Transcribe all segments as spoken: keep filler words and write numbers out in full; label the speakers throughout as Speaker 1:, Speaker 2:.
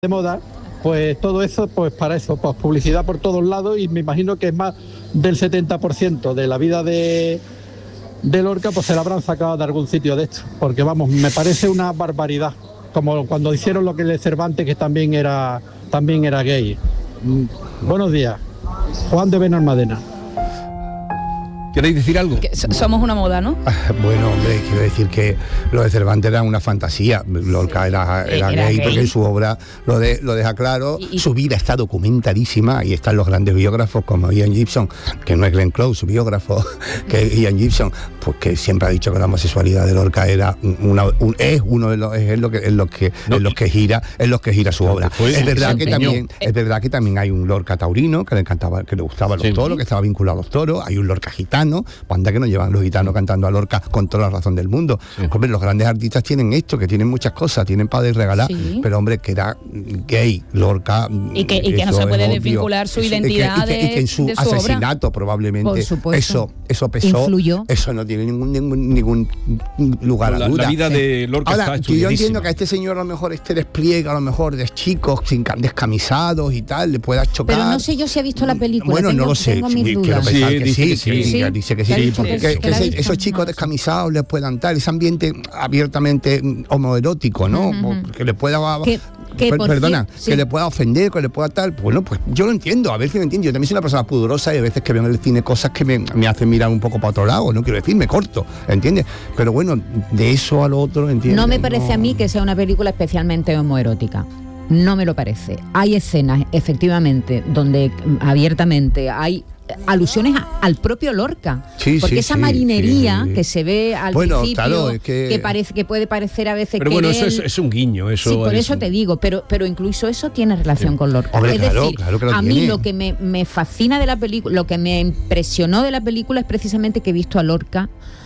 Speaker 1: de moda, pues todo eso, pues para eso, pues publicidad por todos lados, y me imagino que es más del setenta por ciento de la vida de, de Lorca, pues se la habrán sacado de algún sitio de esto, porque vamos, me parece una barbaridad, como cuando hicieron lo que le Cervantes, que también era, también era gay. Mm, buenos días, Juan de Benalmádena.
Speaker 2: ¿Queréis decir algo?
Speaker 3: Que somos una moda, ¿no?
Speaker 4: Bueno, hombre, quiero decir que lo de Cervantes era una fantasía. Lorca era, era, era gay, gay porque en su obra lo, de, lo deja claro. Y, y... Su vida está documentadísima y están los grandes biógrafos como Ian Gibson, que no es Glenn Close, su biógrafo, que es Ian Gibson, pues que siempre ha dicho que la homosexualidad de Lorca era una, un, es uno de los es lo que es lo que no, es lo que gira es lo que gira su obra. Fue, es verdad que también es verdad que también hay un Lorca taurino que le encantaba, que le gustaban los sí. toros, que estaba vinculado a los toros. Hay un Lorca gitano. Anda que nos llevan los gitanos cantando a Lorca con toda la razón del mundo. Sí. Hombre, los grandes artistas tienen esto, que tienen muchas cosas, tienen para regalar, sí. pero hombre, que era gay, Lorca.
Speaker 3: Y que, y que no se puede desvincular su eso, identidad y que, y que,
Speaker 4: y que en su,
Speaker 3: de su
Speaker 4: asesinato
Speaker 3: obra.
Speaker 4: Probablemente eso, eso pesó.
Speaker 3: Influyó.
Speaker 4: Eso no tiene ningún, ningún, ningún lugar
Speaker 2: la,
Speaker 4: a duda.
Speaker 2: La vida de Lorca
Speaker 4: Ahora,
Speaker 2: está
Speaker 4: yo entiendo que a este señor a lo mejor este despliegue, a lo mejor de chicos sin descamisados y tal, le pueda chocar.
Speaker 3: Pero no sé yo si he visto la película.
Speaker 4: Bueno,
Speaker 3: tengo,
Speaker 4: no lo sé.
Speaker 3: Tengo mis
Speaker 4: Quiero
Speaker 3: dudas.
Speaker 4: pensar
Speaker 2: sí,
Speaker 4: que
Speaker 2: dice
Speaker 4: sí,
Speaker 2: que sí,
Speaker 4: que
Speaker 2: sí.
Speaker 4: dice que sí,
Speaker 3: que
Speaker 4: porque que, que, que ese, esos chicos no, descamisados les puedan dar ese ambiente abiertamente homoerótico, ¿no? Uh-huh. Que le pueda
Speaker 3: que, que
Speaker 4: per, perdona,
Speaker 3: cierto, sí.
Speaker 4: que le pueda ofender, que le pueda tal. Bueno, pues yo lo entiendo, a ver si lo entiendo. Yo también soy una persona pudorosa y a veces que veo en el cine cosas que me, me hacen mirar un poco para otro lado, no quiero decir, me corto, ¿entiendes? Pero bueno, de eso a lo otro, ¿entiendes?
Speaker 3: No me parece no... a mí que sea una película especialmente homoerótica. No me lo parece. Hay escenas, efectivamente, donde abiertamente hay alusiones a, al propio Lorca,
Speaker 4: sí,
Speaker 3: porque
Speaker 4: sí,
Speaker 3: esa
Speaker 4: sí,
Speaker 3: marinería
Speaker 4: sí.
Speaker 3: que se ve al
Speaker 4: bueno,
Speaker 3: principio,
Speaker 4: claro, es que...
Speaker 3: que parece que puede parecer a veces
Speaker 2: pero
Speaker 3: que
Speaker 2: bueno,
Speaker 3: él...
Speaker 2: eso es, es un guiño, eso
Speaker 3: sí, por
Speaker 2: es
Speaker 3: eso
Speaker 2: un...
Speaker 3: te digo, pero pero incluso eso tiene relación sí. con Lorca.
Speaker 4: Hombre,
Speaker 3: es
Speaker 4: claro,
Speaker 3: decir,
Speaker 4: claro que lo
Speaker 3: a
Speaker 4: tiene.
Speaker 3: mí lo que me, me fascina de la película, lo que me impresionó de la película es precisamente que he visto a Lorca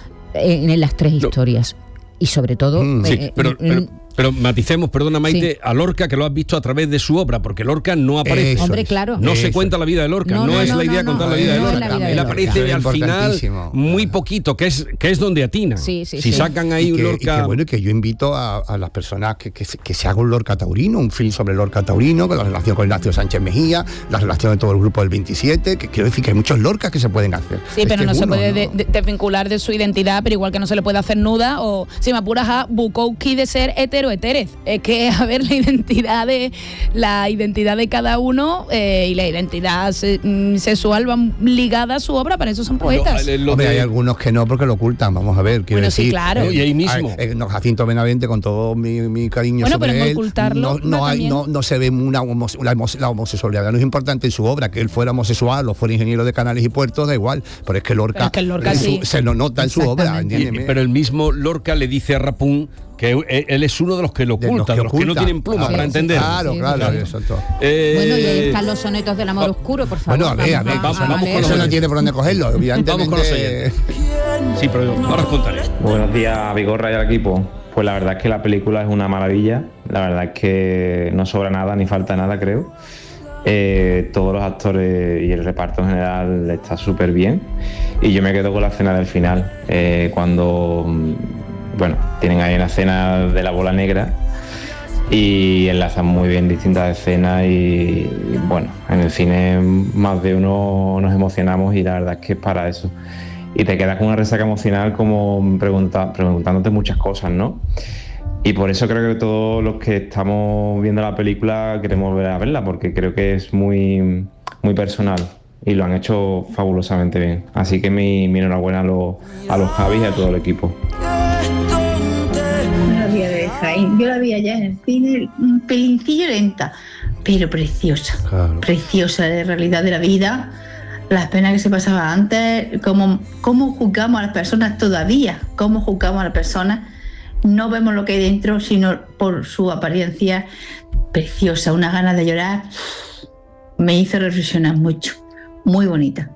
Speaker 3: en, en las tres no. historias y sobre todo
Speaker 2: mm,
Speaker 3: eh,
Speaker 2: sí,
Speaker 3: en,
Speaker 2: pero,
Speaker 3: en,
Speaker 2: pero... Pero maticemos, perdona Maite, sí. a Lorca, que lo has visto a través de su obra, porque Lorca no aparece.
Speaker 3: Eso Hombre, claro.
Speaker 2: No
Speaker 4: eso.
Speaker 2: se cuenta la vida de Lorca, no,
Speaker 3: no,
Speaker 2: no es
Speaker 3: no,
Speaker 2: la idea
Speaker 3: no,
Speaker 2: contar
Speaker 3: no,
Speaker 2: la vida
Speaker 3: no
Speaker 2: de Lorca.
Speaker 3: Vida
Speaker 2: Él
Speaker 3: de
Speaker 2: aparece
Speaker 3: Lorca.
Speaker 2: al final muy poquito, que es que es donde atina.
Speaker 3: Sí, sí,
Speaker 2: si
Speaker 3: sí.
Speaker 2: sacan ahí
Speaker 4: y
Speaker 2: un
Speaker 4: que,
Speaker 2: Lorca...
Speaker 4: Y que bueno, que yo invito a, a las personas que, que, que se haga un Lorca taurino, un film sobre Lorca taurino, con la relación con Ignacio Sánchez Mejía, la relación de todo el grupo del veintisiete, que quiero decir que hay muchos Lorcas que se pueden hacer.
Speaker 3: Sí, pero
Speaker 4: este
Speaker 3: no
Speaker 4: uno,
Speaker 3: se puede
Speaker 4: ¿no?
Speaker 3: De, de, desvincular de su identidad, pero igual que no se le puede hacer nuda, o si me apuras a Bukowski de ser hetero-héterez. Es que, a ver, la identidad de la identidad de cada uno eh, y la identidad se, mm, sexual van ligada a su obra, para eso son poetas.
Speaker 2: Lo, lo
Speaker 4: Hombre,
Speaker 2: de...
Speaker 4: hay algunos que no, porque lo ocultan, vamos a ver, quiero
Speaker 3: bueno,
Speaker 4: decir.
Speaker 3: sí, claro.
Speaker 4: Eh,
Speaker 2: y ahí mismo.
Speaker 4: Eh, eh, Jacinto Benavente, con todo mi, mi cariño
Speaker 3: bueno,
Speaker 4: sobre
Speaker 3: pero
Speaker 4: él,
Speaker 3: ocultarlo
Speaker 4: no, no, hay, no, no se ve una homose- la, homose- la homosexualidad, no es importante en su obra, que él fuera homosexual o fuera ingeniero de canales y puertos, da igual, pero es que Lorca,
Speaker 3: es que Lorca
Speaker 4: en su,
Speaker 3: sí.
Speaker 4: se lo nota en su obra, ¿entiendes?
Speaker 2: Y, pero el mismo Lorca le dice a Rapún que él es uno de los que lo oculta, de los que, de los que no tienen pluma,
Speaker 4: claro,
Speaker 2: para entender.
Speaker 4: Claro,
Speaker 3: sí,
Speaker 4: claro,
Speaker 3: claro.
Speaker 4: eso todo.
Speaker 2: Eh,
Speaker 3: bueno, y ahí están los sonetos del amor oscuro, por favor.
Speaker 4: Bueno, a ver, a ver,
Speaker 2: vamos,
Speaker 4: vamos,
Speaker 2: vamos con
Speaker 4: eso
Speaker 2: los
Speaker 4: no tiene por dónde cogerlo, evidentemente.
Speaker 2: Vamos con los oyentes. Sí, pero ahora os contaré.
Speaker 5: Buenos días, Vigorra y al equipo. Pues la verdad es que la película es una maravilla. La verdad es que no sobra nada ni falta nada, creo. Eh, todos los actores y el reparto en general está súper bien. Y yo me quedo con la escena del final, eh, cuando, bueno, tienen ahí una escena de la bola negra y enlazan muy bien distintas escenas y, y bueno, en el cine más de uno nos emocionamos y la verdad es que es para eso. Y te quedas con una resaca emocional como pregunta, preguntándote muchas cosas, ¿no? Y por eso creo que todos los que estamos viendo la película queremos volver a verla, porque creo que es muy, muy personal y lo han hecho fabulosamente bien. Así que mi, mi enhorabuena a los, a los Javis y a todo el equipo.
Speaker 6: Buenos días de Jaén. Yo la vi allá en el cine, un pelincillo lenta, pero preciosa. Claro. Preciosa de realidad de la vida. Las penas que se pasaba antes, cómo, cómo juzgamos a las personas todavía, cómo juzgamos a las personas, no vemos lo que hay dentro, sino por su apariencia preciosa, unas ganas de llorar, me hizo reflexionar mucho, muy bonita.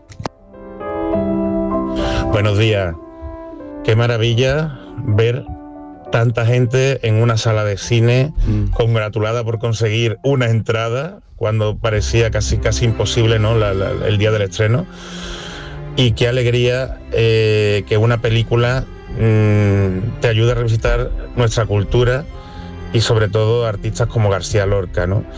Speaker 7: Buenos días, qué maravilla ver tanta gente en una sala de cine, mm. congratulada por conseguir una entrada cuando parecía casi casi imposible, ¿no? la, la, el día del estreno. Y qué alegría eh, que una película mmm, te ayude a revisitar nuestra cultura y sobre todo artistas como García Lorca, ¿no?